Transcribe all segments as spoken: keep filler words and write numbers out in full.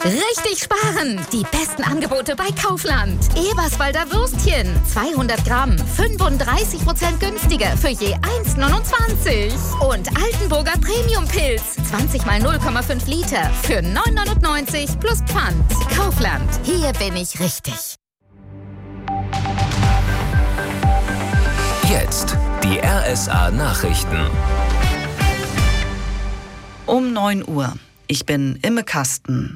Richtig sparen! Die besten Angebote bei Kaufland. Eberswalder Würstchen, zweihundert Gramm, fünfunddreißig Prozent günstiger für je eins neunundzwanzig. Und Altenburger Premium-Pilz, zwanzig mal null Komma fünf Liter für neun neunundneunzig plus Pfand. Kaufland, hier bin ich richtig. Jetzt die R S A-Nachrichten. Um neun Uhr. Ich bin Imme Kasten.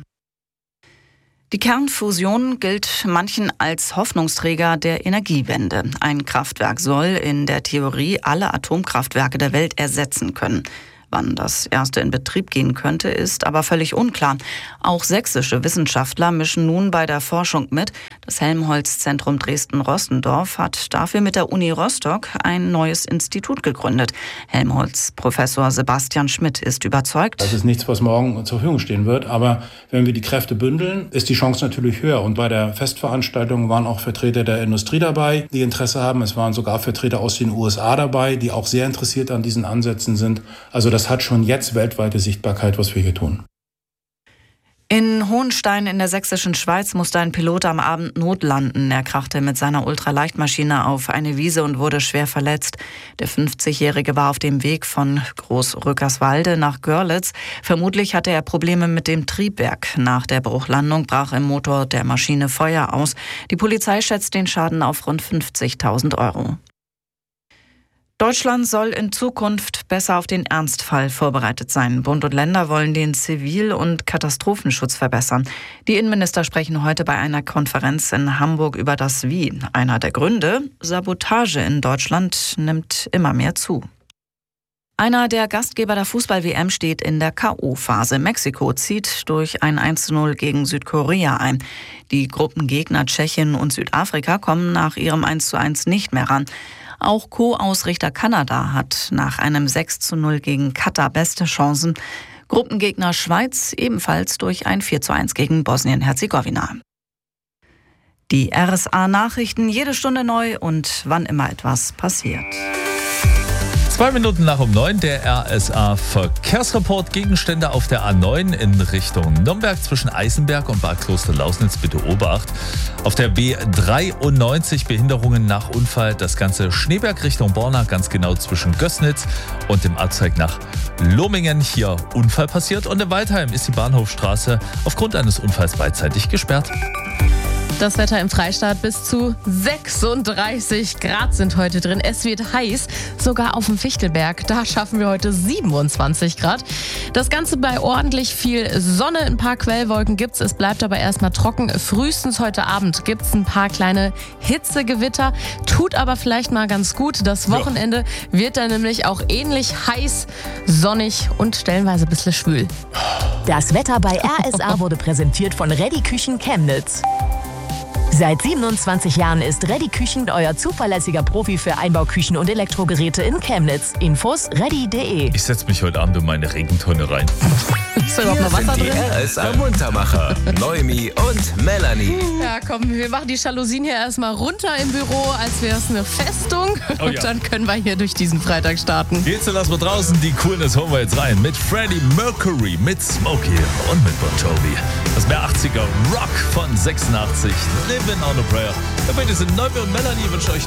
Die Kernfusion gilt manchen als Hoffnungsträger der Energiewende. Ein Kraftwerk soll in der Theorie alle Atomkraftwerke der Welt ersetzen können. Wann das erste in Betrieb gehen könnte, ist aber völlig unklar. Auch sächsische Wissenschaftler mischen nun bei der Forschung mit. Das Helmholtz-Zentrum Dresden-Rossendorf hat dafür mit der Uni Rostock ein neues Institut gegründet. Helmholtz-Professor Sebastian Schmidt ist überzeugt. Das ist nichts, was morgen zur Verfügung stehen wird. Aber wenn wir die Kräfte bündeln, ist die Chance natürlich höher. Und bei der Festveranstaltung waren auch Vertreter der Industrie dabei, die Interesse haben. Es waren sogar Vertreter aus den U S A dabei, die auch sehr interessiert an diesen Ansätzen sind. Also das hat schon jetzt weltweite Sichtbarkeit, was wir hier tun. In Hohenstein in der sächsischen Schweiz musste ein Pilot am Abend notlanden. Er krachte mit seiner Ultraleichtmaschine auf eine Wiese und wurde schwer verletzt. Der fünfzigjährige war auf dem Weg von Großrückerswalde nach Görlitz. Vermutlich hatte er Probleme mit dem Triebwerk. Nach der Bruchlandung brach im Motor der Maschine Feuer aus. Die Polizei schätzt den Schaden auf rund fünfzigtausend Euro. Deutschland soll in Zukunft besser auf den Ernstfall vorbereitet sein. Bund und Länder wollen den Zivil- und Katastrophenschutz verbessern. Die Innenminister sprechen heute bei einer Konferenz in Hamburg über das Wie. Einer der Gründe: Sabotage in Deutschland nimmt immer mehr zu. Einer der Gastgeber der Fußball-W M steht in der K O-Phase. Mexiko zieht durch ein eins zu null gegen Südkorea ein. Die Gruppengegner Tschechien und Südafrika kommen nach ihrem eins zu eins nicht mehr ran. Auch Co-Ausrichter Kanada hat nach einem sechs zu null gegen Katar beste Chancen. Gruppengegner Schweiz ebenfalls durch ein vier zu eins gegen Bosnien-Herzegowina. Die R S A-Nachrichten jede Stunde neu und wann immer etwas passiert. Zwei Minuten nach um neun, der R S A-Verkehrsreport. Gegenstände auf der A neun in Richtung Nürnberg zwischen Eisenberg und Bad Kloster-Lausnitz. Bitte Obacht. Auf der B dreiundneunzig Behinderungen nach Unfall. Das Ganze Schneeberg Richtung Borna, ganz genau zwischen Gößnitz und dem Abzweig nach Lomingen. Hier Unfall passiert. Und in Waldheim ist die Bahnhofstraße aufgrund eines Unfalls beidseitig gesperrt. Das Wetter im Freistaat: bis zu sechsunddreißig Grad sind heute drin. Es wird heiß, sogar auf dem Fichtelberg. Da schaffen wir heute siebenundzwanzig Grad. Das Ganze bei ordentlich viel Sonne. Ein paar Quellwolken gibt's. Es bleibt aber erstmal trocken. Frühestens heute Abend gibt's ein paar kleine Hitzegewitter. Tut aber vielleicht mal ganz gut. Das Wochenende ja. wird dann nämlich auch ähnlich heiß, sonnig und stellenweise ein bisschen schwül. Das Wetter bei R S A wurde präsentiert von Ready Küchen Chemnitz. Seit siebenundzwanzig Jahren ist Ready Küchen euer zuverlässiger Profi für Einbauküchen und Elektrogeräte in Chemnitz. Infos ready punkt de. Ich setze mich heute Abend in meine Regentonne rein. Ist da überhaupt noch Wasser drin? Die R S A-Muntermacher, Noemi und Melanie. Ja, komm, wir machen die Jalousien hier erstmal runter im Büro, als wäre es eine Festung. Oh, und ja. dann können wir hier durch diesen Freitag starten. Jetzt lassen wir draußen die Coolness, holen wir jetzt rein. Mit Freddie Mercury, mit Smokey und mit Bon Jovi. Das mehr achtziger Rock von sechsundachtzig. Living on a Prayer. Wir sind Noemi und Melanie, wünschen euch